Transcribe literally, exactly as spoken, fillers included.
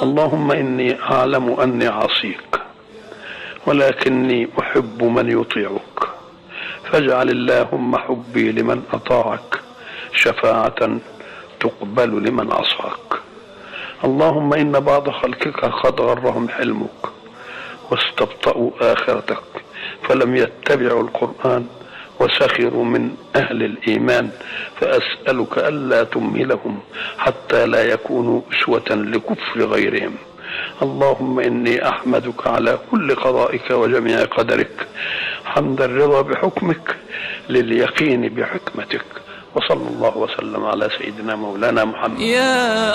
اللهم إني أعلم أني عصيك ولكني أحب من يطيعك، فاجعل اللهم حبي لمن أطاعك شفاعة تقبل لمن عصاك. اللهم إن بعض خلقك قد غرهم حلمك واستبطأوا آخرتك فلم يتبعوا القرآن وسخروا من أهل الإيمان، فأسألك ألا تمهلهم حتى لا يكونوا أسوة لكفر غيرهم. اللهم إني أحمدك على كل قضائك وجميع قدرك حمد الرضا بحكمك لليقين بحكمتك، وصلى الله وسلم على سيدنا مولانا محمد.